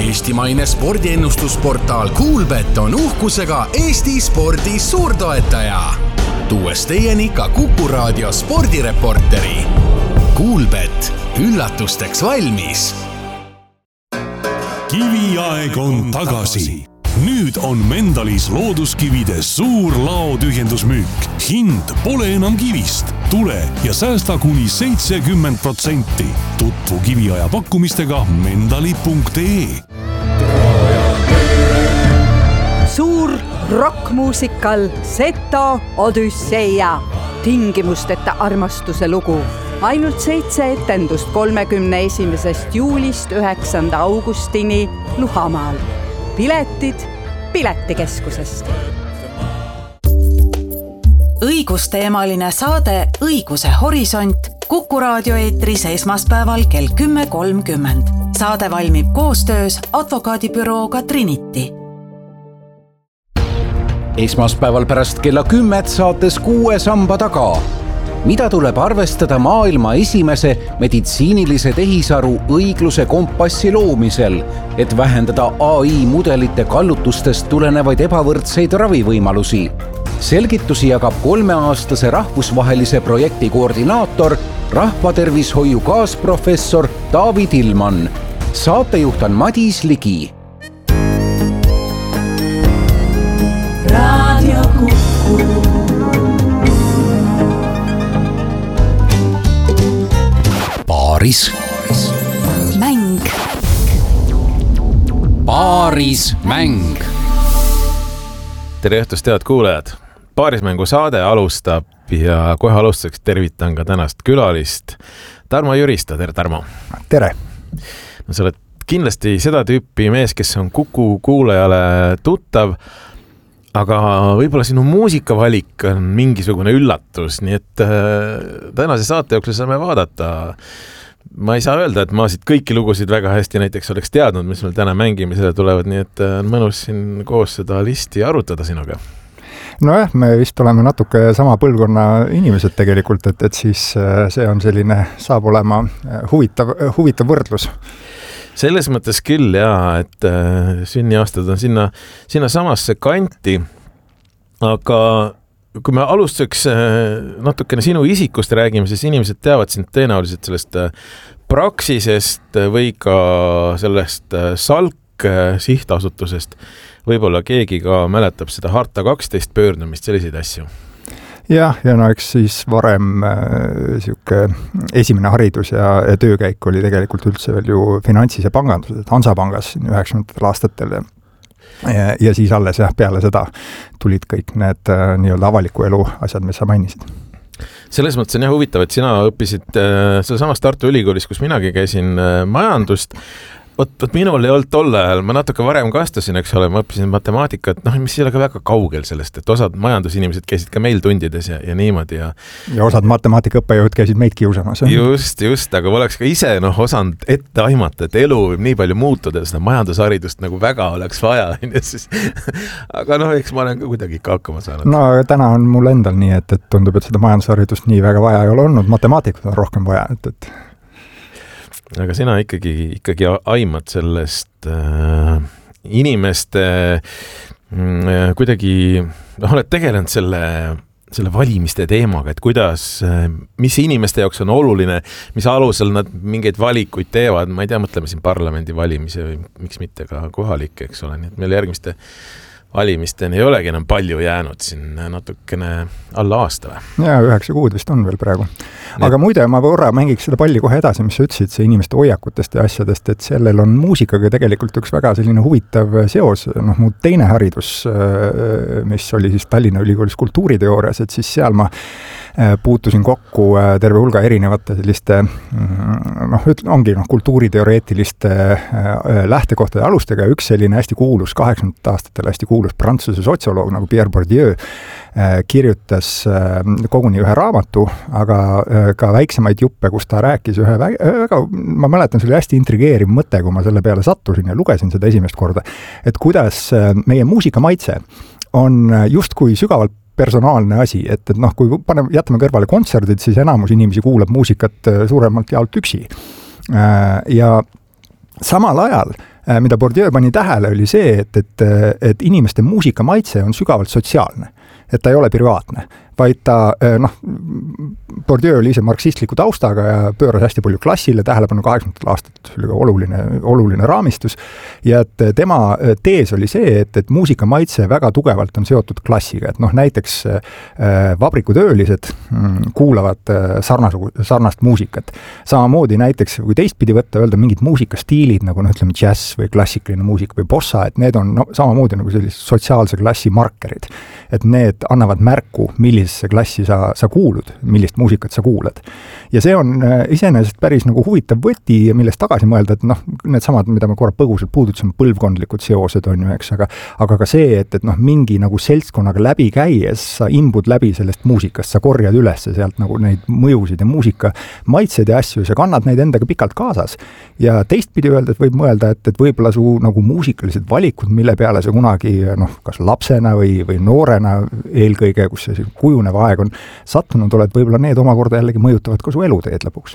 Eestimaine spordiennustusportaal Kuulbet on uhkusega Eesti spordi suurtoetaja. Tuues teieni ka Kuku Raadio spordireporteri. Kuulbet, üllatusteks valmis. Kiviaeg on tagasi. Nüüd on Mendalis looduskivide suur laotühjendusmüük. Hind pole enam kivist. Tule ja säästa kuni 70%. Tutvu kiviaja pakkumistega mendali.ee. Suur rockmuusikal Seto Odüsseia. Tingimusteta armastuse lugu. Ainult 7 etendust 31. juulist 9. augustini Luhamaal. Piletid Piletikeskusest. Õigusteemaline saade Õiguse horisont Kuku Raadio eetris esmaspäeval kell 10.30. Saade valmib koostöös advokaadibürooga Trinity. Esmaspäeval pärast kella 10 saates 6 samba taga. Mida tuleb arvestada maailma esimese meditsiinilise tehisaru õigluse kompassi loomisel, et vähendada AI mudelite kallutustest tulenevaid ebavõrdseid ravivõimalusi? Selgitusi jagab 3-aastase rahvusvahelise projekti koordinaator, rahvatervishoiu kaasprofessor David Ilman. Saatejuht on Madis Ligi. Raadio Kuku. Mäng. Paarismäng. Tere õhtust, head kuulajad. Paarismängu saade alustab ja kohe alustuseks tervitan ka tänast külalist. Tarmo Jürista, tere Tarmo. Tere. No, sa oled kindlasti seda tüüpi mees, kes on Kuku kuulajale tuttav, aga võib-olla sinu muusikavalik on mingisugune üllatus, nii et tänase saate jooksul saame vaadata. Ma ei saa öelda, et ma siit kõiki lugusid väga hästi näiteks oleks teadnud, mis meil täna mängimisele tulevad, nii et on mõnus siin koos seda listi arutada sinuga. Nojah, me vist oleme natuke sama põlvkonna inimesed tegelikult, et siis see on selline, saab olema huvitav võrdlus. Selles mõttes küll, jaa, et sünniaastad on sinna samasse kanti, aga kui me alustuseks natukene sinu isikust räägime, siis inimesed teavad sind tõenäoliselt sellest Praxisest või ka sellest Salk sihtasutusest. Võib-olla keegi ka mäletab seda Harta 12 pöördumist, selliseid asju. Ja no eks siis varem esimene haridus ja töökäik oli tegelikult üldse veel ju finantsis ja panganduses, Hansapangas 90. aastatel. Ja siis alles peale seda tulid kõik need nii-öelda avaliku elu asjad, mis sa mainisid. Selles mõttes on huvitav, et sina õppisid selle samas Tartu Ülikoolis, kus minagi käisin majandust. Võt minul ei olnud tol ajal, ma natuke varem kastasin, eks ole, ma õppisin matemaatikat, mis ei ole ka väga kaugel sellest, et osad majandusinimesed käisid ka meil tundides ja niimoodi. Ja osad matemaatikaõppejõud käisid meid kiusamas. Just, aga oleks ka ise osanud ette aimata, et elu võib nii palju muutuda, seda majandusharidust nagu väga oleks vaja. Aga eks ma olen ka kuidagi ikka hakkama saanud. No täna on mul endal nii, et tundub, et seda majandusharidust nii väga vaja ei ole olnud, matemaatikud on rohkem vaja, et aga sina ikkagi aimad sellest inimeste kuidagi, oled tegelenud selle valimiste teemaga, et kuidas, mis inimeste jaoks on oluline, mis alusel nad mingeid valikuid teevad, ma ei tea, mõtleme siin parlamendi valimise või miks mitte ka kohalikke, eks ole, nii et meil järgmiste valimisteni ei olegi enam palju jäänud siin natukene alla aasta või? Ja 9 kuud vist on veel praegu. Aga muide, ma korra mängiks seda palli kohe edasi, mis sa ütlesid, see inimeste hoiakutest ja asjadest, et sellel on muusikaga tegelikult üks väga selline huvitav seos. Mu teine haridus, mis oli siis Tallinna Ülikoolis kultuuriteoorias, et siis seal ma puutusin kokku terve hulga erinevate selliste, ongi kultuuriteoreetiliste lähtekohtade alustega. Üks selline hästi kuulus, 80 aastatel hästi kuulus prantsuse sotsioloog nagu Pierre Bourdieu kirjutas koguni ühe raamatu, aga ka väiksemaid juppe, kus ta rääkis ühe väga, ma mäletan, see oli hästi intrigeeriv mõte, kui ma selle peale sattusin ja lugesin seda esimest korda, et kuidas meie muusikamaitse on justkui sügavalt personaalne asi, et kui jätame kõrvale kontserdid, siis enamus inimesi kuulab muusikat suuremalt jaolt üksi. Ja samal ajal mida Bourdieu pani tähele, oli see, et inimeste muusikamaitse on sügavalt sotsiaalne. Et ta ei ole privaatne, vaid ta, Bourdieu oli ise marksistliku taustaga ja pööras hästi palju klassile tähelepanu 80. aastat, see oli oluline raamistus, ja et tema tees oli see, et muusikamaitse väga tugevalt on seotud klassiga, et näiteks vabrikutöölised kuulavad sarnast muusikat. Samamoodi näiteks, kui teistpidi võtta, öelda mingid muusikastiilid, nagu ütleme džäss või klassikaline muusika või bossa, et need on samamoodi nagu sellised sotsiaalse klassi markerid, et need annavad märku, millisesse klassi sa kuulud, millist muusikat sa kuulad. Ja see on iseenesest päris nagu huvitav võti, millest tagasi mõelda, et need samad, mida me korra põgusalt puudutasime, põlvkondlikud seosed on ju, eks, aga ka see, et mingi nagu seltskonnaga läbi käies sa imbud läbi sellest muusikast, sa korjad üles sealt nagu neid mõjusid ja muusika maitseid ja asju, sa kannad neid endaga pikalt kaasas. Ja teistpidi öelda, et võib mõelda, et võib-olla su nagu muusikalised valikud, mille peale sa kunagi kas lapsena või noorena eelkõige, kus see kujunev aeg on sattunud, oled võib-olla need omakorda jällegi mõjutavad ka su eluteed lõpuks.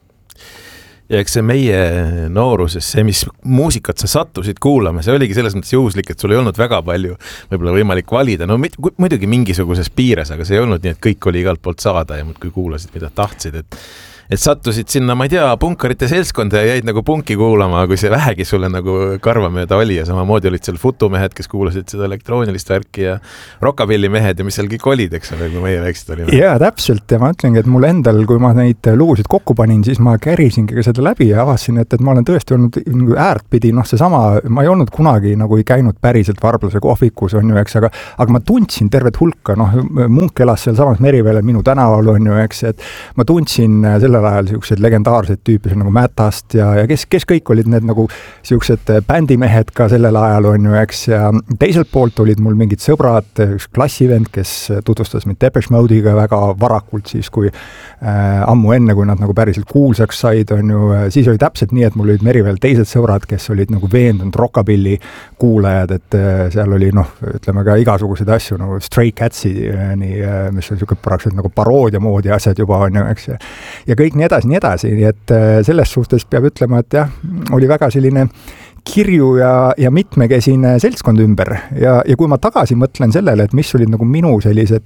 Ja eks see meie nooruses, see, mis muusikat sa sattusid kuulama, see oligi selles mõttes juhuslik, et sul ei olnud väga palju võib-olla võimalik valida. No muidugi mingisuguses piires, aga see ei olnud nii, et kõik oli igalt poolt saada ja kui kuulasid, mida tahtsid, et sattusid sinna, ma ei tea, punkarite seltskonda ja jäid nagu punki kuulama, kui see vähegi sulle nagu karvamööda oli ja samamoodi olid seal futumehed, kes kuulasid seda elektroonilist värki ja rockabillimehed ja mis seal kõik olid, eks ole, kui meie väiksid olime. Jaa, täpselt, ja ma ütlengi, et mul endal, kui ma neid lugusid kokku panin, siis ma kärisingi ka seda läbi ja avasin, et ma olen tõesti olnud nagu äärtpidi, seesama, ma ei olnud kunagi nagu ei käinud päriselt Varblase kohvikus, on ju, eks, aga ma tundsin tervet hulka, Munk elas seal samas Meriväele minu tänaval, on ju, eks, et ma tundsin sellel ajal siuksed legendaarseid tüüpi nagu Mätast ja kes kõik olid need nagu siuksed bändimehed ka sellel ajal, on ju, eks, ja teiselt poolt olid mul mingid sõbrad, üks klassivend, kes tutvustas mind Depeche Mode'iga väga varakult siis, kui ammu enne, kui nad nagu päriselt kuulsaks said, on ju, siis oli täpselt nii, et mul olid Meriväel teised sõbrad, kes olid nagu veendunud rockabilly kuulajad, et seal oli ütleme ka igasuguseid asju nagu Stray Catsi, mis on siuke praktiliselt nagu paroodia moodi asjad juba, on ju, eks, ja kõik nii edasi, nii et selles suhtes peab ütlema, et jah, oli väga selline kirju ja mitmekesine seltskond ümber ja kui ma tagasi mõtlen sellele, et mis olid nagu minu sellised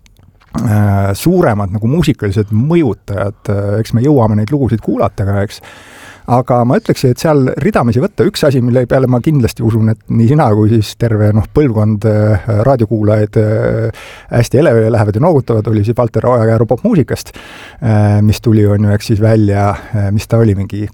suuremad nagu muusikalised mõjutajad, eks me jõuame neid lugusid kuulata ka, eks, aga ma ütleksin, et seal ridamisi võtta üks asi, mille peale ma kindlasti usun, et nii sina kui siis terve põlvkond raadiokuulajaid hästi elevile lähevad ja noogutavad, oli siis Valter Ojakäru popmuusikast, mis tuli, on ju, eks siis välja, mis ta oli, mingi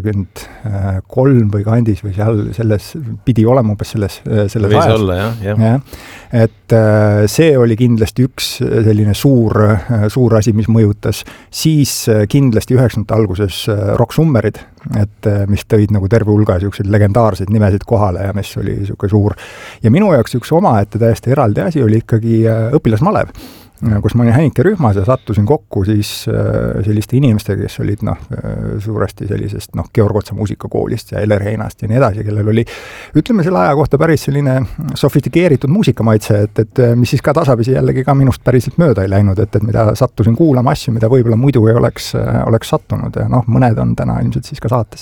83 või kandis või seal selles pidi olema umbes selles võis olla, jah. Et see oli kindlasti üks selline suur asi, mis mõjutas. Siis kindlasti 90. alguses Rock Summerid, et mis tõid nagu terve hulga siukseid legendaarseid nimesid kohale ja mis oli siuke suur. Ja minu jaoks üks omaette täiesti eraldi asi oli ikkagi õpilasmalev, kus ma olin Hänike rühmas ja sattusin kokku siis selliste inimestega, kes olid suuresti sellisest Georg Otsa muusikakoolist ja Eller Heinast ja nii edasi, kellel oli, ütleme selle aja kohta päris selline sofistikeeritud muusikamaitse, et mis siis ka tasapisi jällegi ka minust päriselt mööda ei läinud, et mida sattusin kuulama asju, mida võib-olla muidu ei oleks sattunud ja mõned on täna ilmselt siis ka saates.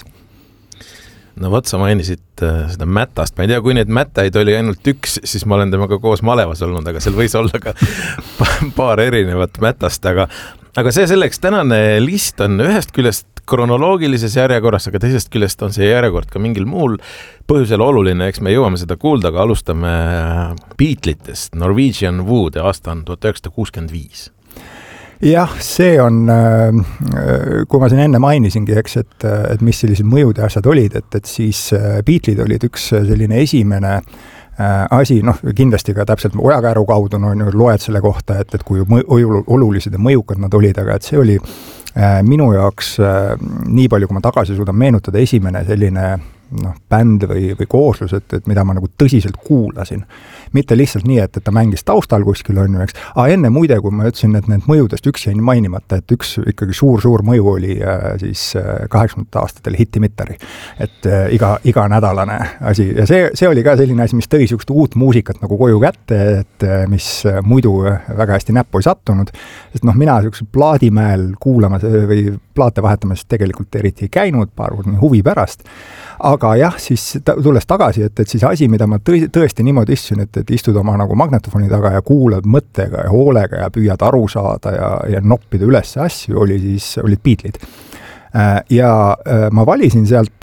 No vot, sa mainisid seda Mätast. Ma ei tea, kui neid Mätaid oli ainult üks, siis ma olen temaga koos malevas olnud, aga seal võis olla ka paar erinevat Mätast. Aga see selleks, tänane list on ühest küljest kronoloogilises järjekorras, aga teisest küljest on see järjekord ka mingil muul põhjusel oluline. Eks me jõuame seda kuulda, aga alustame Beatlesitest. Norwegian Wood aasta on 1965. Jah, see on, kui ma siin enne mainisingi, eks, et mis sellised mõjud ja asjad olid, et siis Beatlesid olid üks selline esimene asi, kindlasti ka täpselt Ojakäru kaudu loed selle kohta, et kui olulised ja mõjukad nad olid, aga et see oli minu jaoks nii palju, kui ma tagasi suudan meenutada, esimene selline bänd või kooslus, et mida ma nagu tõsiselt kuulasin. Mitte lihtsalt nii, et ta mängis taustal kuskil, on ju, eks. Enne muide, kui ma ütlesin, et need mõjudest üks jäi mainimata, et üks ikkagi suur mõju oli siis 80. aastatel Hitimittari. Et iga nädalane asi. Ja see oli ka selline asi, mis tõi siukest uut muusikat nagu koju kätte, et mis muidu väga hästi näppu ei sattunud. Sest mina siukse plaadimäel kuulamas või plaate vahetamas tegelikult eriti ei käinud, paar huvi pärast. aga jah, siis tulles tagasi, et siis asi, mida ma tõesti niimoodi istusin, et istud oma nagu magnetofoni taga ja kuulad mõttega ja hoolega ja püüad aru saada ja noppida üles asju, olid Beatlesid. Ja ma valisin sealt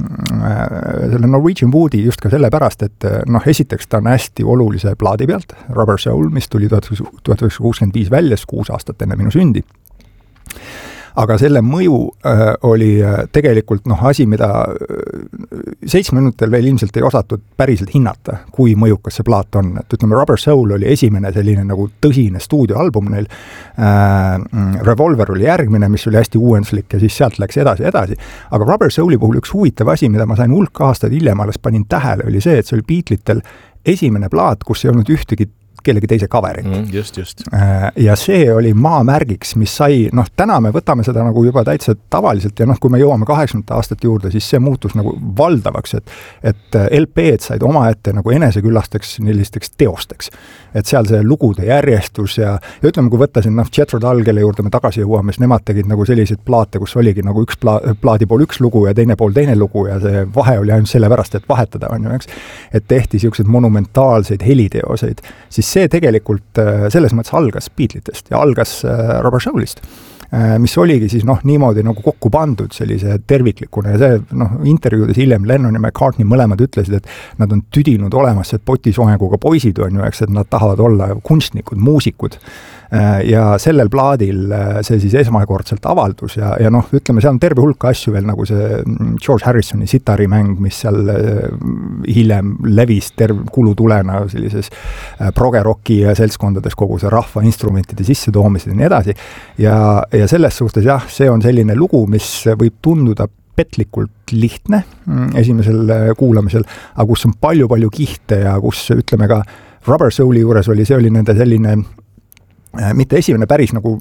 selle Norwegian Woodi just ka sellepärast, et esiteks ta on hästi olulise plaadi pealt, Rubber Soul, mis tuli 1965 välja, 6 aastat enne minu sündi. Aga selle mõju oli tegelikult asi, mida 7 minutil veel ilmselt ei osatud päriselt hinnata, kui mõjukas see plaat on. Et ütleme, Rubber Soul oli esimene selline nagu tõsine stuudioalbum neil. Revolver oli järgmine, mis oli hästi uuenduslik ja siis sealt läks edasi. Aga Rubber Souli puhul üks huvitav asi, mida ma sain hulk aastaid hiljem alles panin tähele, oli see, et see oli Beatlitel esimene plaat, kus ei olnud ühtegi kellegi teise coverit. Just. Ja see oli maamärgiks, mis sai, täna me võtame seda nagu juba täitsa tavaliselt ja kui me jõuame 80 aastat juurde, siis see muutus nagu valdavaks, et LP-d said omaette nagu eneseküllasteks sellisteks teosteks. Et seal see lugude järjestus ja ütleme, kui võtta siin Jethro Tull, kelle juurde me tagasi jõuame, siis nemad tegid nagu selliseid plaate, kus oligi nagu üks plaadi pool üks lugu ja teine pool teine lugu ja see vahe oli ainult sellepärast, et vahetada on ju, eks. Et tehti siukseid monumentaalseid heliteoseid, siis see tegelikult selles mõttes algas Beatlesitest ja algas Rubber Soulist, mis oligi siis niimoodi nagu kokku pandud sellise terviklikuna ja see intervjuudes hiljem Lennon ja McCartney mõlemad ütlesid, et nad on tüdinud olemas potisoenguga poisid on ju, eks, et nad tahavad olla kunstnikud, muusikud ja sellel plaadil see siis esmakordselt avaldus ja ütleme, seal on terve hulka asju veel nagu see George Harrisoni sitarimäng, mis seal hiljem levis kulutulena sellises progerocki seltskondades kogu see rahva instrumentide sissetoomised ja nii edasi ja selles suhtes jah, see on selline lugu, mis võib tunduda petlikult lihtne esimesel kuulamisel, aga kus on palju kihte ja kus ütleme ka Rubber Souli juures see oli nende selline mitte esimene päris nagu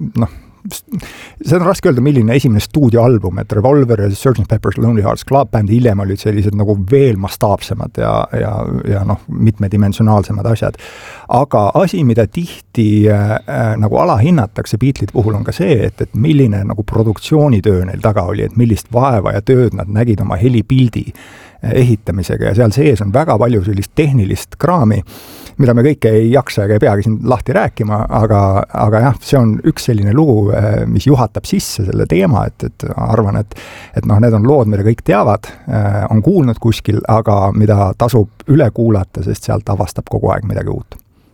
see on raske öelda, milline esimene stuudioalbum, et Revolver ja Sgt. Pepper's Lonely Hearts Club Band hiljem olid sellised nagu veel mastaapsemad ja mitmedimensionaalsemad asjad. Aga asi, mida tihti nagu alahinnatakse Beatleside puhul on ka see, et milline nagu produktsioonitöö neil taga oli, et millist vaeva ja tööd nad nägid oma helipildi ehitamisega ja seal sees on väga palju sellist tehnilist kraami, mida me kõike ei jaksa ega ei peagi siin lahti rääkima, aga jah, see on üks selline lugu, mis juhatab sisse selle teema, et arvan, et need on lood, mida kõik teavad, on kuulnud kuskil, aga mida tasub üle kuulata, sest sealt avastab kogu aeg midagi uut.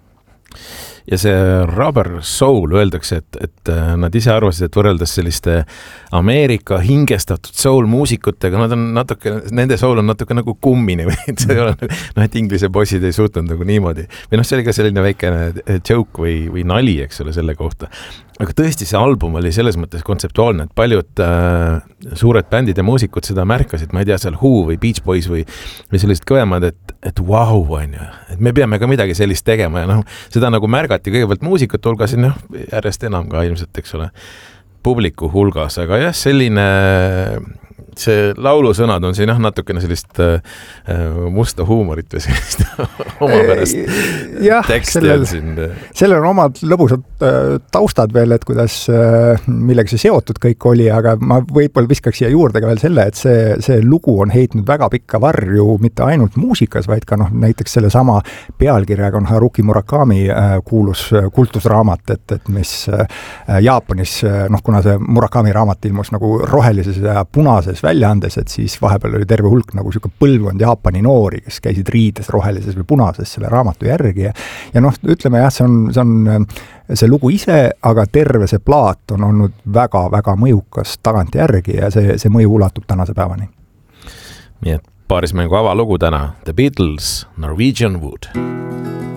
Ja see Rubber Soul öeldakse, et nad ise arvasid, et võrreldes selliste Ameerika hingestatud soul-muusikutega, nad on natuke, nende soul on natuke nagu kummini või see ei ole, et inglise bossid ei suutnud nagu niimoodi. Või see oli ka selline väikene joke või nali, eks ole, selle kohta. Aga tõesti see album oli selles mõttes kontseptuaalne, et paljud suured bändid ja muusikud seda märkasid, ma ei tea, seal Who või Beach Boys või sellised kõvemad, et vau, on ju, et me peame ka midagi sellist tegema ja seda nagu märgati kõigepealt muusikute hulgas ja järjest enam ka ilmselt, eks ole, publiku hulgas, aga jah, selline see laulusõnad on siin natukene sellist musta huumorit või sellist omapärast teksti on siin. Sellel on omad lõbusad taustad veel, et kuidas, millega see seotud kõik oli, aga ma võib-olla viskaks siia juurde ka veel selle, et see lugu on heitnud väga pikka varju mitte ainult muusikas, vaid ka näiteks selle sama pealkirjaga on Haruki Murakami kuulus kultusraamat, et mis Jaapanis, kuna see Murakami raamat ilmus nagu rohelises ja punases väljaandes, et siis vahepeal oli terve hulk nagu siuke põlvkond Jaapani noori, kes käisid riides rohelises või punases selle raamatu järgi ja ütleme jah, see on see lugu ise, aga terve see plaat on olnud väga-väga mõjukas tagant järgi ja see mõju ulatub tänase päevani. Nii et paarismängu avalugu täna The Beatles, Norwegian Wood.